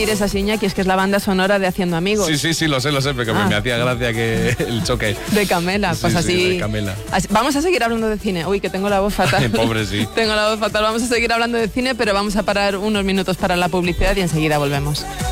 mires así, Iñaki, es que es la banda sonora de Haciendo Amigos. Sí, lo sé, pero me hacía gracia que el choque. De Camela, pues así, de Camela. Vamos a seguir hablando de cine. Uy, que tengo la voz fatal. Pobre, sí. Tengo la voz fatal. Vamos a seguir hablando de cine, pero vamos a parar unos minutos para la publicidad y enseguida volvemos.